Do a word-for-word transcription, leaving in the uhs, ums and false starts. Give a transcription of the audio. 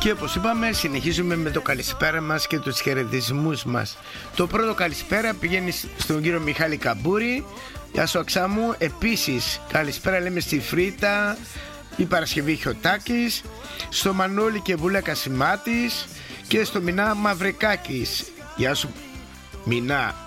Και όπως είπαμε, συνεχίζουμε με το καλησπέρα μας και τους χαιρετισμούς μας. Το πρώτο καλησπέρα πηγαίνει στον κύριο Μιχάλη Καμπούρη. Γεια σου Αξάμου. Επίσης καλησπέρα λέμε στη Φρίτα, η Παρασκευή Χιωτάκης, στο Μανώλη και Βούλα Κασιμάτης και στο Μινά Μαυρικάκης. Γεια σου Μινά.